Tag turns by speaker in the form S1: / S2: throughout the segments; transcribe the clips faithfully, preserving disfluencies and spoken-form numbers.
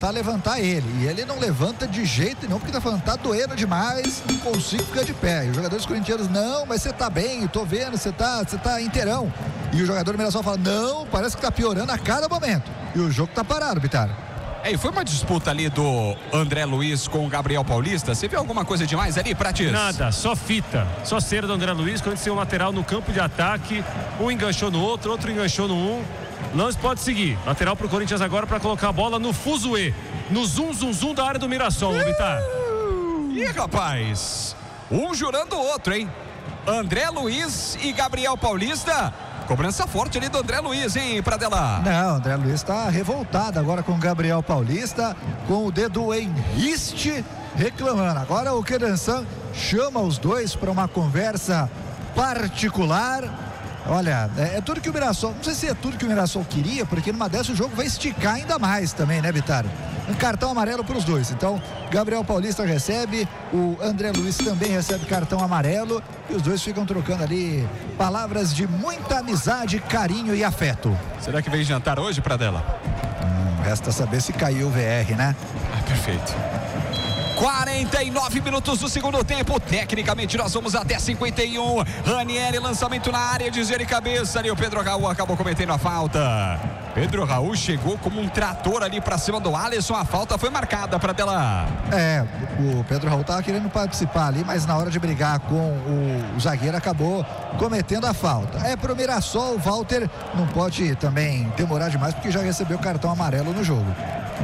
S1: levantar ele, e ele não levanta de jeito nenhum, porque tá falando, tá doendo demais, não consigo ficar de pé. E os jogadores corintianos, não, mas você tá bem, tô vendo, você tá, você tá inteirão. E o jogador do Mirassol fala, não, parece que tá piorando a cada momento. E o jogo tá parado, Bitar.
S2: É, e foi uma disputa ali do André Luiz com o Gabriel Paulista. Você viu alguma coisa demais ali, Pratis?
S3: Nada, só fita. Só cera do André Luiz, quando tem um lateral no campo de ataque, um enganchou no outro, outro enganchou no um. Lance pode seguir. Lateral pro Corinthians agora para colocar a bola no fuzuê, no zum, zum, zum da área do Mirassol, Vitar.
S2: Ih, rapaz, um jurando o outro, hein? André Luiz e Gabriel Paulista. Cobrança forte ali do André Luiz, hein, Pradella?
S1: Não, o André Luiz tá revoltado agora com o Gabriel Paulista, com o dedo em riste, reclamando. Agora o Kedansan chama os dois para uma conversa particular. Olha, é, é tudo que o Mirassol, não sei se é tudo que o Mirassol queria, porque numa dessa o jogo vai esticar ainda mais também, né, Bitar? Um cartão amarelo para os dois. Então, Gabriel Paulista recebe, o André Luiz também recebe cartão amarelo, e os dois ficam trocando ali palavras de muita amizade, carinho e afeto.
S2: Será que vem jantar hoje, Pradella?
S1: Hum, resta saber se caiu o V R, né?
S2: Ah, perfeito. quarenta e nove minutos do segundo tempo. Tecnicamente nós vamos até cinquenta e um. Ranieri, lançamento na área, desvio de cabeça ali. O Pedro Raul acabou cometendo a falta. Pedro Raul chegou como um trator ali pra cima do Alisson. A falta foi marcada, Pradella.
S1: É, o Pedro Raul tava querendo participar ali, mas na hora de brigar com o, o zagueiro acabou cometendo a falta. É pro Mirassol, o Walter não pode também demorar demais, porque já recebeu cartão amarelo no jogo.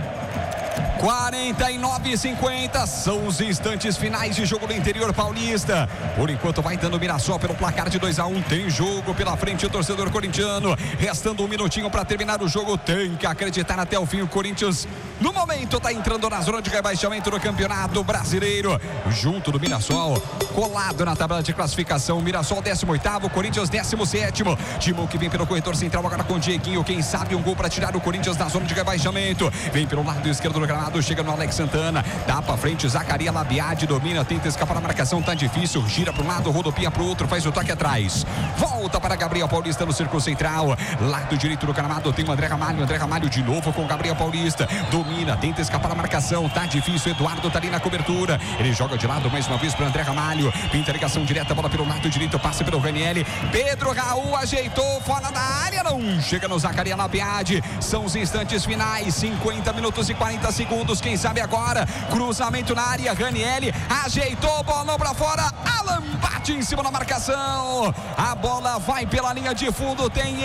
S2: quarenta e nove e cinquenta são os instantes finais de jogo do interior paulista. Por enquanto vai dando o Mirassol pelo placar de dois a um. Tem jogo pela frente o torcedor corintiano. Restando um minutinho para terminar o jogo. Tem que acreditar até o fim. O Corinthians, no momento, está entrando na zona de rebaixamento do Campeonato Brasileiro. Junto do Mirassol, colado na tabela de classificação. Mirassol décimo oitavo, Corinthians décimo sétimo. Timão que vem pelo corredor central agora com o Dieguinho. Quem sabe um gol para tirar o Corinthians da zona de rebaixamento. Vem pelo lado esquerdo do gramado. Chega no Alex Santana, dá pra frente, Zacaria Labiade domina, tenta escapar da marcação, tá difícil, gira para um lado, rodopia pro outro, faz o toque atrás, volta para Gabriel Paulista no círculo central, lado direito do gramado tem o André Ramalho, André Ramalho de novo com o Gabriel Paulista, domina, tenta escapar da marcação, tá difícil, Eduardo tá ali na cobertura, ele joga de lado mais uma vez para André Ramalho, pinta a ligação direta, bola pelo lado direito, passa pelo Ranieri, Pedro Raul ajeitou, fora da área, não chega no Zacaria Labiade, são os instantes finais, cinquenta minutos e quarenta segundos. Quem sabe agora, cruzamento na área, Ranieri ajeitou, bolão pra fora, Alan bate em cima da marcação, a bola vai pela linha de fundo, tem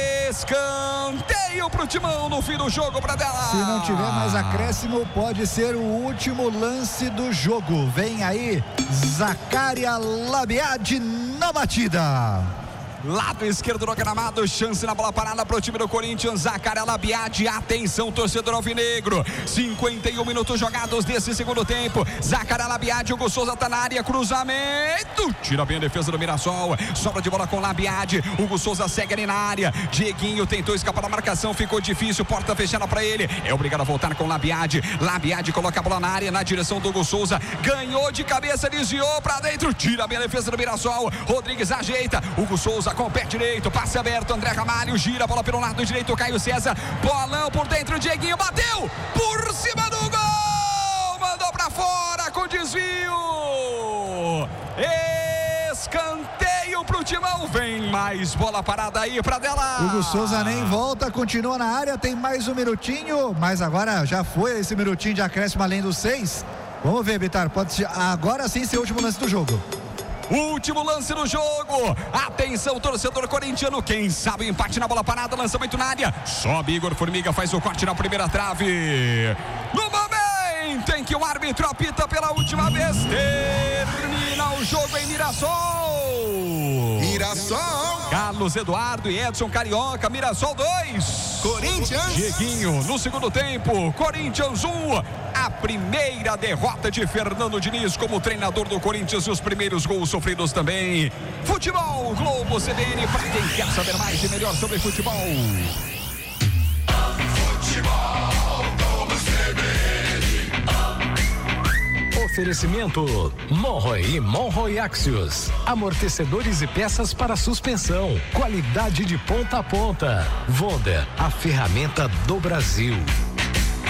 S2: escanteio pro Timão no fim do jogo, pra dela.
S1: Se não tiver mais acréscimo, pode ser o último lance do jogo. Vem aí, Zacaria Labiade na batida.
S2: Lado esquerdo do gramado, chance na bola parada para o time do Corinthians, Zacaria Labiade, atenção torcedor alvinegro, cinquenta e um minutos jogados desse segundo tempo, Zacaria Labiade, Hugo Souza tá na área, cruzamento, tira bem a defesa do Mirassol, sobra de bola com Labiade, Hugo Souza segue ali na área, Dieguinho tentou escapar da marcação, ficou difícil, porta fechada para ele, é obrigado a voltar com Labiade, Labiade coloca a bola na área, na direção do Hugo Souza, ganhou de cabeça, desviou para dentro, tira bem a defesa do Mirassol, Rodrigues ajeita, Hugo Souza com o pé direito, passe aberto, André Ramalho gira a bola pelo lado direito, Caio César, bolão por dentro, Dieguinho bateu, por cima do gol, mandou pra fora com desvio, escanteio pro Timão, vem mais bola parada aí pra dela.
S1: Hugo Souza nem volta, continua na área, tem mais um minutinho, mas agora já foi esse minutinho de acréscimo além dos seis. Vamos ver, Bitar, pode agora sim ser o último lance do jogo.
S2: Último lance do jogo, atenção torcedor corintiano, quem sabe o empate na bola parada, lançamento na área, sobe Igor Formiga, faz o corte na primeira trave, no momento em que o árbitro apita pela última vez, termina o jogo em Mirassol,
S4: Mirassol,
S2: Carlos Eduardo e Edson Carioca, Mirassol dois,
S4: Corinthians,
S2: Dieguinho no segundo tempo, Corinthians um, a primeira derrota de Fernando Diniz como treinador do Corinthians e os primeiros gols sofridos também. Futebol Globo C B N, para quem quer saber mais e melhor sobre futebol.
S4: Futebol Globo C B N.
S5: Oferecimento Monroe e Monroe Axios, amortecedores e peças para suspensão, qualidade de ponta a ponta. Wonder, a ferramenta do Brasil.